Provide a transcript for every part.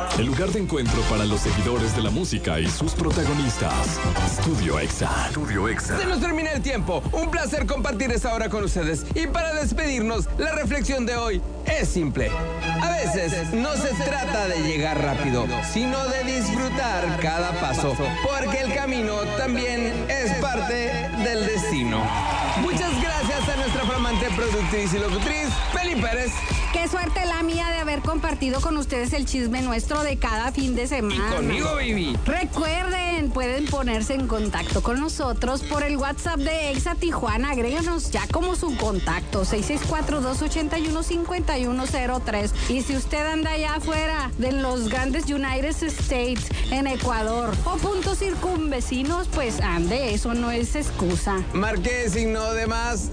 el lugar de encuentro para los seguidores de la música y sus protagonistas. Estudio Exa. Estudio Exa. Se nos termina el tiempo. Un placer compartir esta hora con ustedes. Y para despedirnos, la reflexión de hoy es simple. A veces no se trata de llegar rápido, sino de disfrutar cada paso, porque el camino también es parte del destino. Muchas gracias a nuestra flamante productriz y locutriz, Meli Pérez. Qué suerte la mía de haber compartido con ustedes el chisme nuestro de cada fin de semana. Y conmigo, baby. Recuerden, pueden ponerse en contacto con nosotros por el WhatsApp de Exa Tijuana. Agréganos ya como su contacto, 664-281-5103. Y si usted anda allá afuera de los grandes United States, en Ecuador, o puntos circunvecinos, pues ande, eso no es excusa. Marque signo de más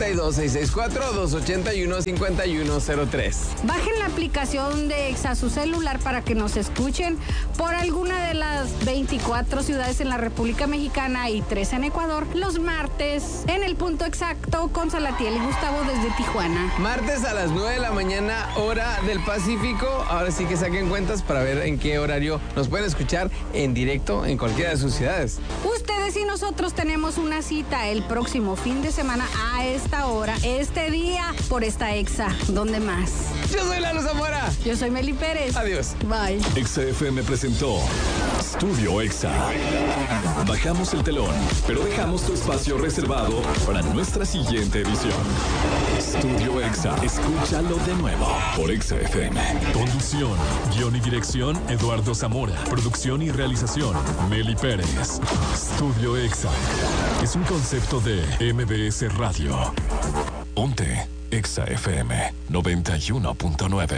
52-664-281-5103. Bajen la aplicación de Exa a su celular para que nos escuchen por alguna de las 24 ciudades en la República Mexicana y 3 en Ecuador, los martes, en el punto exacto con Salatiel y Gustavo desde Tijuana. Martes a las 9 de la mañana, hora del Pacífico. Ahora sí que saquen cuentas para ver en qué horario nos pueden escuchar en directo en cualquiera de sus ciudades. Ustedes y nosotros tenemos una cita el próximo fin de semana a esta hora, este día, por esta Exa. ¿Dónde más? Yo soy Lalo Zamora. Yo soy Meli Pérez. Adiós. Bye. Exa FM presentó Estudio Exa. Bajamos el telón, pero dejamos tu espacio reservado para nuestra siguiente edición. Estudio Exa. Escúchalo de nuevo por Exa FM. Conducción, guión y dirección, Eduardo Zamora. Producción y realización, Meli Pérez. Estudio Exa. Es un concepto de MBS Radio. Ponte Exa FM 91.9.